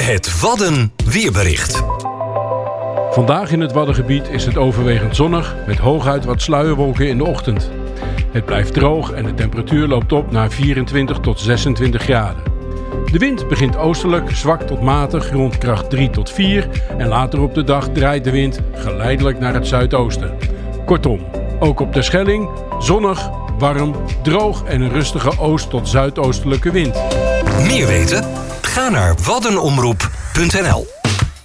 Het Wadden weerbericht. Vandaag in het Waddengebied is het overwegend zonnig met hooguit wat sluierwolken in de ochtend. Het blijft droog en de temperatuur loopt op naar 24 tot 26 graden. De wind begint oostelijk, zwak tot matig, rond kracht 3 tot 4 en later op de dag draait de wind geleidelijk naar het zuidoosten. Kortom, ook op de Schelling zonnig, warm, droog en een rustige oost- tot zuidoostelijke wind. Meer weten? Ga naar waddenomroep.nl